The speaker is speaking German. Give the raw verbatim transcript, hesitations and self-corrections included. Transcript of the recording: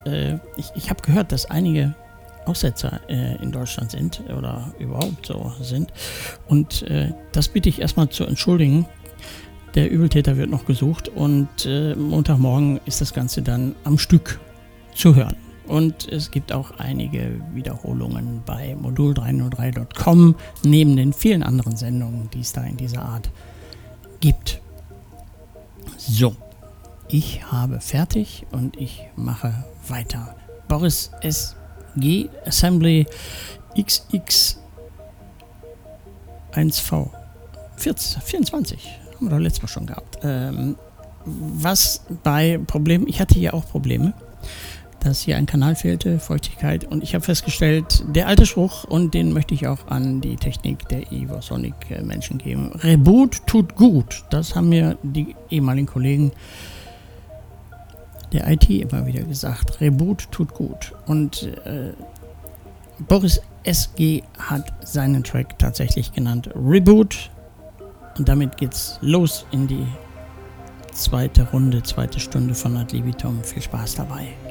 Äh, ich ich habe gehört, dass einige Aussetzer äh, in Deutschland sind oder überhaupt so sind. Und äh, das bitte ich erstmal zu entschuldigen. Der Übeltäter wird noch gesucht und äh, Montagmorgen ist das Ganze dann am Stück zu hören. Und es gibt auch einige Wiederholungen bei modul drei null drei Punkt com, neben den vielen anderen Sendungen, die es da in dieser Art gibt. So, ich habe fertig und ich mache weiter. Boris S G Assembly X X eins V vierundzwanzig, haben wir doch letztes Mal schon gehabt. Ähm, was bei Problemen, ich hatte hier auch Probleme, dass hier ein Kanal fehlte, Feuchtigkeit, und ich habe festgestellt, der alte Spruch, und den möchte ich auch an die Technik der Evosonic Menschen geben: Reboot tut gut. Das haben mir die ehemaligen Kollegen der I T immer wieder gesagt. Reboot tut gut. Und äh, Boris S G hat seinen Track tatsächlich genannt Reboot. Und damit geht's los in die zweite Runde, zweite Stunde von Ad Libitum. Viel Spaß dabei.